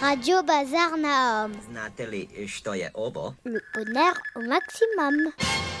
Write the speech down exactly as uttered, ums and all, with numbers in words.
Radio Bazar Nahom. Znate li što je ovo? Le bonheur au maximum.